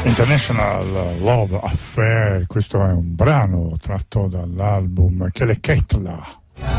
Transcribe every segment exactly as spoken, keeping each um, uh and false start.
International Love Affair, questo è un brano tratto dall'album Kele Ketla.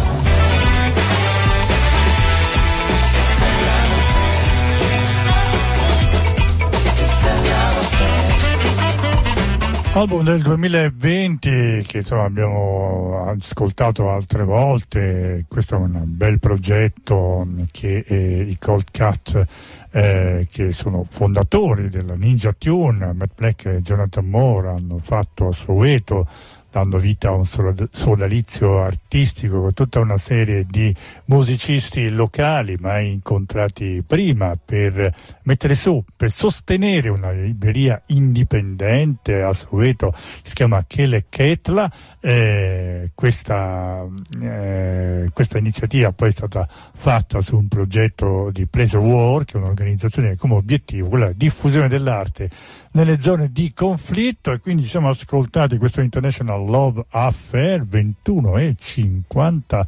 Album del duemilaventi che insomma, abbiamo ascoltato altre volte. Questo è un bel progetto che eh, i Cold Cut, eh, che sono fondatori della Ninja Tune, Matt Black e Jonathan Moore, hanno fatto a Soweto, dando vita a un sodalizio artistico con tutta una serie di musicisti locali mai incontrati prima, per mettere su, per sostenere una libreria indipendente a Soweto, si chiama Kele Ketla. Eh, questa, eh, questa iniziativa poi è stata fatta su un progetto di Pleasure War, che è un'organizzazione che ha come obiettivo quella diffusione dell'arte nelle zone di conflitto, e quindi ci siamo ascoltati questo International Love Affair, ventuno e cinquantatré,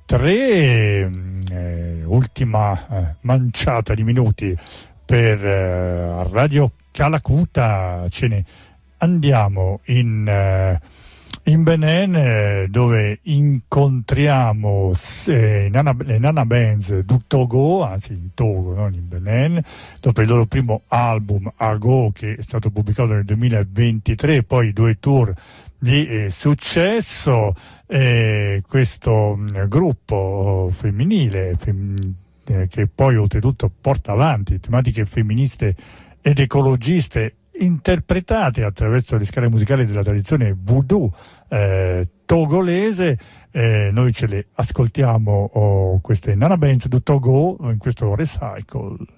eh, ultima eh, manciata di minuti per eh, Radio Calacuta. Ce ne andiamo in eh, in Benin, eh, dove incontriamo eh, nana, le Nana Bands du Togo, anzi in Togo, non in Benin, dopo il loro primo album Ago, che è stato pubblicato nel duemilaventitré, poi due tour di eh, successo. Eh, questo mh, gruppo femminile fem- eh, che poi oltretutto porta avanti tematiche femministe ed ecologiste, interpretate attraverso le scale musicali della tradizione voodoo eh, togolese. Eh, noi ce le ascoltiamo, oh, queste Nana Bands du Togo, in questo Recycle.